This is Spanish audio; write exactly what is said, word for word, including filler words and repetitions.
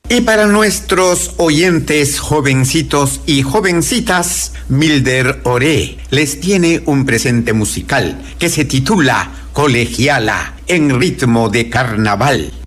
Y para nuestros oyentes jovencitos y jovencitas, Milder Oré les tiene un presente musical que se titula Colegiala, en ritmo de carnaval.